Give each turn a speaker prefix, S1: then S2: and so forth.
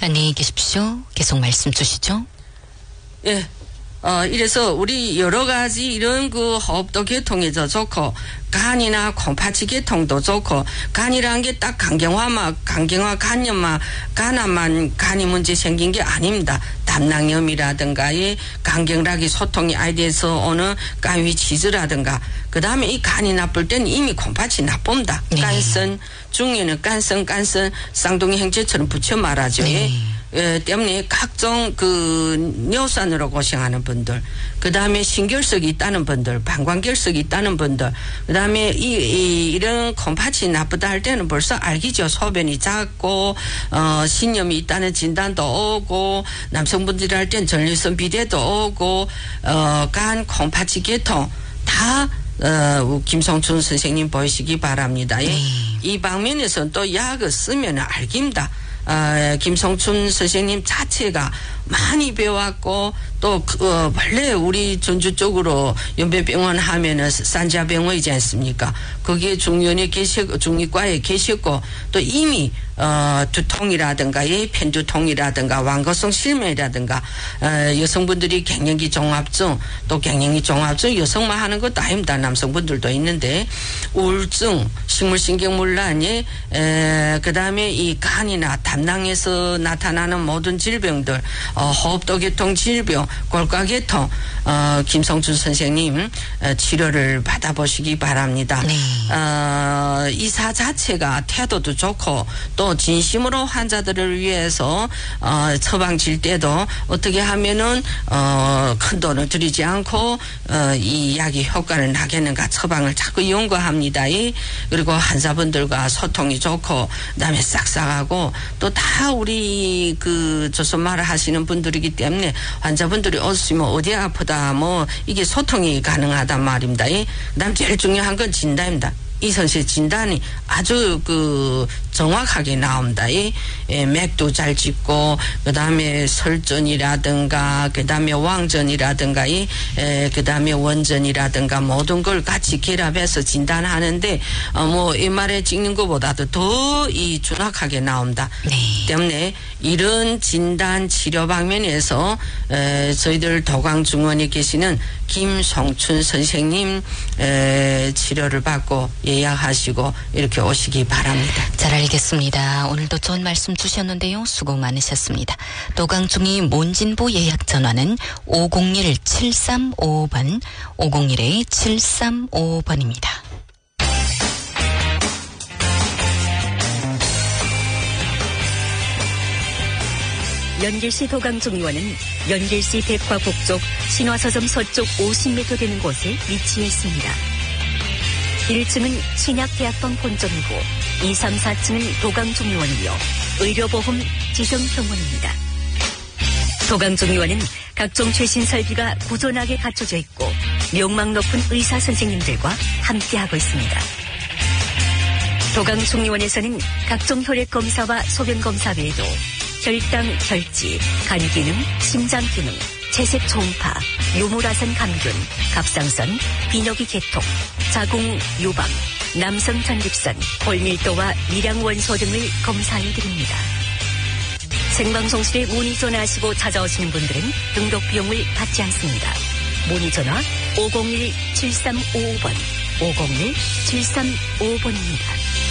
S1: 안녕히 계십시오. 계속 말씀 주시죠.
S2: 예. 이래서 우리 여러 가지 이런 그 호흡도 계통에도 좋고 간이나 콩팥이 계통도 좋고 간이라는 게 딱 간경화 간염만 간암만 간이 문제 생긴 게 아닙니다. 담낭염이라든가 이 간경락이 소통이 아이돼서 오는 간위 치즈라든가 그 다음에 이 간이 나쁠 때는 이미 콩팥이 나쁩니다.
S1: 네.
S2: 간선 중에는 간선 쌍둥이 형제처럼 붙여 말하죠.
S1: 네.
S2: 때문에 각종 그 뇨산으로 고생하는 분들, 그 다음에 신결석이 있다는 분들, 방광결석이 있다는 분들, 그 다음에 이런 콩팥이 나쁘다 할 때는 벌써 알기죠. 소변이 작고 신염이 있다는 진단도 오고, 남성분들이 할 땐 전립선 비대도 오고, 간 콩팥이 계통 다 김성춘 선생님 보시기 바랍니다. 이 방면에서는 또 약을 쓰면 알깁니다. 김성춘 선생님 자체가 많이 배웠고 또 원래 우리 전주 쪽으로 연배병원 하면은 산자병원이지 않습니까? 거기에 중이과에 계셨고 또 이미 두통이라든가 편두통이라든가 완거성 실매라든가 여성분들이 갱년기 종합증 또 갱년기 종합증 여성만 하는 것도 아닙니다. 남성분들도 있는데 우울증 식물신경문란이 그다음에 이 간이나 담낭에서 나타나는 모든 질병들 호흡도계통 질병 골과계통 김성춘 선생님 치료를 받아보시기 바랍니다.
S1: 네.
S2: 이사 자체가 태도도 좋고 또 진심으로 환자들을 위해서 처방질 때도 어떻게 하면은 큰 돈을 들이지 않고 이 약이 효과를 나겠는가 처방을 자꾸 연구합니다. 그리고 환자분들과 소통이 좋고 그다음에 싹싹하고 또 다 우리 그 조선말을 하시는 분들이기 때문에 환자분들이 오시면 어디 아프다 뭐 이게 소통이 가능하단 말입니다. 그다음 제일 중요한 건 진단입니다. 이 선생 진단이 아주 그 정확하게 나옵니다. 맥도 잘 짚고 그다음에 설전이라든가 그다음에 왕전이라든가 그다음에 원전이라든가 모든 걸 같이 결합해서 진단하는데 뭐 MRI 찍는 것보다도 더 이 정확하게 나옵니다.
S1: 네.
S2: 때문에 이런 진단 치료 방면에서 저희들 도강중원에 계시는 김성춘 선생님 치료를 받고 예약하시고 이렇게 오시기 바랍니다.
S1: 잘 알겠습니다. 오늘도 좋은 말씀 주셨는데요. 수고 많으셨습니다. 도강중이 몬진보 예약 전화는 501-7355번 501-7355번입니다.
S3: 연길시 도강중의원은 연길시 백화북쪽 신화서점 서쪽 50m 되는 곳에 위치해 있습니다. 1층은 신약대학병 본점이고 2, 3, 4층은 도강중의원이며 의료보험 지정병원입니다. 도강중의원은 각종 최신 설비가 구존하게 갖춰져 있고 명망 높은 의사 선생님들과 함께하고 있습니다. 도강중의원에서는 각종 혈액 검사와 소변 검사 외에도 혈당, 혈지, 간기능, 심장기능, 채색 초음파, 요모라선 감균, 갑상선, 비뇨기 계통, 자궁 유방, 남성 전립선, 골밀도와 미량 원소 등을 검사해드립니다. 생방송실에 문의 전화하시고 찾아오시는 분들은 등록 비용을 받지 않습니다. 문의 전화 501-7355번, 501-7355번입니다.